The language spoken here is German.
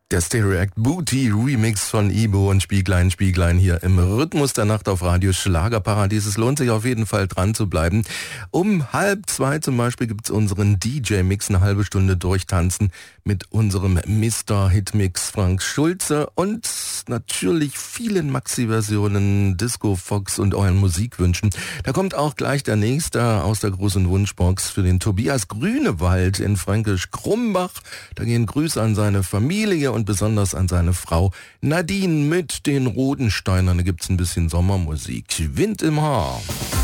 Der Stereo Act Booty Remix von Ibo und Spieglein hier im Rhythmus der Nacht auf Radio Schlagerparadies. Es lohnt sich auf jeden Fall dran zu bleiben. Um 1:30 zum Beispiel gibt's unseren DJ-Mix, eine halbe Stunde durchtanzen mit unserem Mr. Hitmix Frank Schulze und natürlich vielen Maxi-Versionen, Disco Fox und euren Musikwünschen. Da kommt auch gleich der nächste aus der großen Wunschbox für den Tobias Grünewald in Fränkisch Krumbach. Da gehen Grüße an seine Familie und besonders an seine Frau Nadine mit den Rodensteinern. Da gibt's ein bisschen Sommermusik. Wind im Haar.